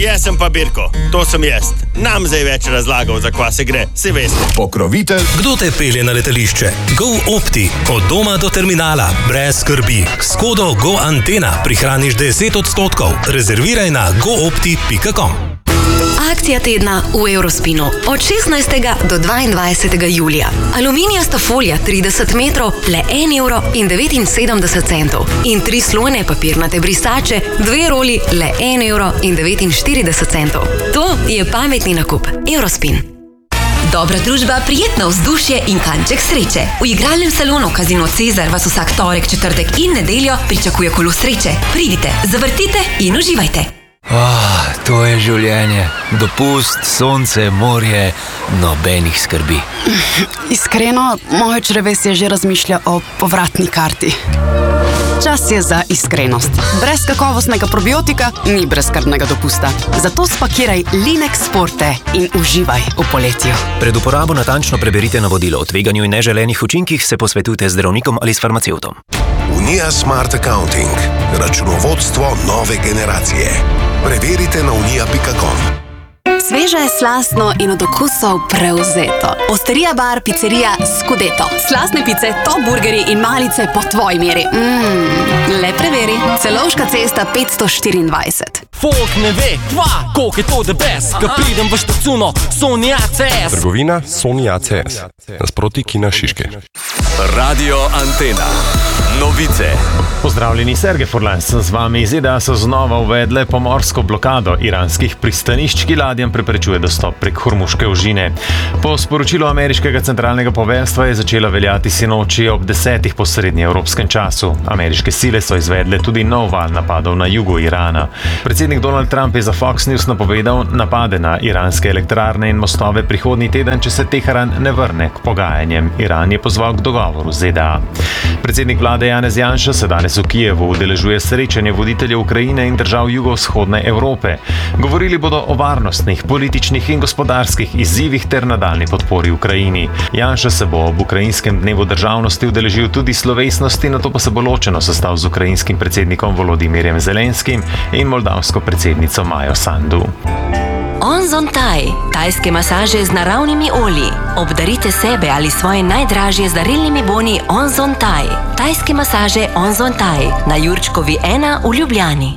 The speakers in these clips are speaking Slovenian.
Jaz sem pa Birko, to sem jaz. Nam zdaj več razlagal, za kva se gre, si veste. Pokrovitelj. Kdo te pelje na letališče? Go Opti. Od doma do terminala. Brez skrbi. S kodo Go Antena prihraniš 10%. Rezerviraj na goopti.com. Akcija tedna v Eurospinu od 16. do 22. julija. Aluminijasta folija 30 metrov, le 1,79 €. In 3 slojne papirnate brisače, 2 roli, le 1,49 €. To je pametni nakup. Eurospin. Dobra družba, prijetno vzdušje in kanček sreče. V igralnem salonu Casino Cezar vas vsak torek, četrtek in nedeljo pričakuje kolo sreče. Pridite, zavrtite in uživajte. To je življenje. Dopust, sonce, morje, nobenih skrbi. Iskreno, moje črevesje že razmišlja o povratni karti. Čas je za iskrenost. Brez kakovostnega probiotika ni brezskrbnega dopusta. Zato spakiraj Linex Forte in uživaj v poletju. Pred uporabo natančno preberite navodilo. O tveganju in neželenih učinkih se posvetujte z zdravnikom ali s farmacevtom. Unija Smart Accounting. Računovodstvo nove generacije. Preverite na unija.com. Sveže, slastno in od okusov prevzeto. Osterija bar, pizzerija Scudetto. Slastne pice, top burgeri in malice po tvoji meri. Le preveri. Celovška cesta 524. Folk ne ve, koliko je to the best. Ko pridem v štacuno, Sony ACS. Trgovina Sony ACS. Nasproti Kina Šiške. Radio Antena. Novice. Pozdravljeni, Sergej Furlan sem z vami. ZDA so znova uvedle pomorsko blokado iranskih pristanišč, ki ladjam preprečuje dostop prek Hormuške ožine. Po sporočilu ameriškega centralnega poveljstva je začela veljati sinoči ob 10. po srednjeevropskem času. Ameriške sile so izvedle tudi nov val napadov na jugu Irana. Predsednik Donald Trump je za Fox News napovedal napade na iranske elektrarne in mostove prihodnji teden, če se Teheran ne vrne k pogajanjem. Iran je pozval k dogovoru z ZDA. Predsednik vlade Janez Janša se danes v Kijevu udeležuje srečanje voditeljev Ukrajine in držav jugovzhodne Evrope. Govorili bodo o varnostnih, političnih in gospodarskih izzivih ter nadaljni podpori Ukrajini. Janša se bo ob ukrajinskem dnevu državnosti udeležil tudi slovesnosti, nato pa se bo ločeno sestal z ukrajinskim predsednikom Volodimirjem Zelenskim in moldavsko predsednico Majo Sandu. Onzon Thai. Tajske masaže z naravnimi olji. Obdarite sebe ali svoje najdražje z darilnimi boni Onzon Thai. Tajske masaže Onzon Thai na Jurčkovi 1 v Ljubljani.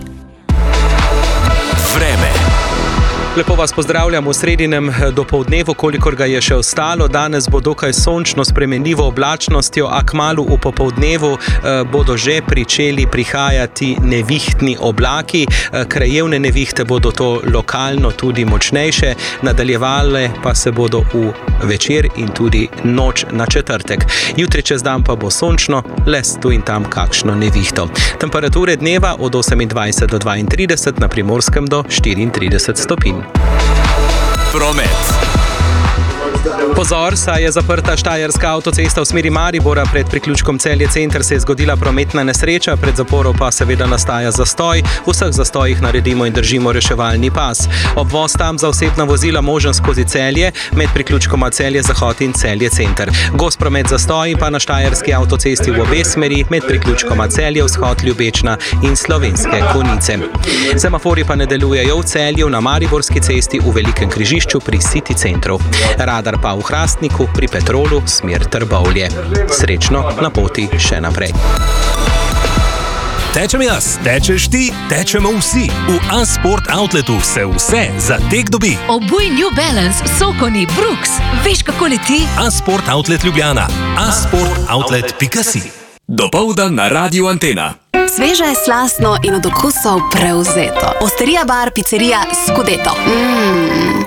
Vreme. Lepo vas pozdravljam v sredinem dopoldnevu, kolikor ga je še ostalo. Danes bo dokaj sončno, spremenljivo oblačnostjo, a kmalu v popoldnevu bodo že pričeli prihajati nevihtni oblaki. Krajevne nevihte bodo to lokalno tudi močnejše, nadaljevale pa se bodo v večer in tudi noč na četrtek. Jutri čez dan pa bo sončno, le tu in tam kakšno nevihto. Temperature dneva od 28 do 32, na Primorskem do 34 stopinj. Promet. Pozor, saj je zaprta štajerska avtocesta v smeri Maribora. Pred priključkom Celje Center se je zgodila prometna nesreča, pred zaporo pa seveda nastaja zastoj. V vseh zastojih naredimo in držimo reševalni pas. Obvoz tam za osebna vozila možen skozi Celje, med priključkoma Celje Zahod in Celje Center. Gost promet zastoji pa na štajerski avtocesti v obe smeri, med priključkoma Celje Vzhod, Ljubečna in Slovenske Konjice. Semafori pa ne delujejo v Celju, na Mariborski cesti, v Velikem križišču pri City centru. Radar pa v Hrastniku, pri Petrolu, smer Trbovlje. Srečno na poti še naprej. Tečem jaz, tečeš ti, tečemo vsi. V A-Sport Outletu se vse za tek dobi. Obuj New Balance, Sokoni, Brooks. Veš, kako leti? A-Sport Outlet Ljubljana. asportoutlet.si. Dopoldan na Radio Antena. Sveže, slastno in od okusov prevzeto. Osterija bar, pizzerija Scudetto.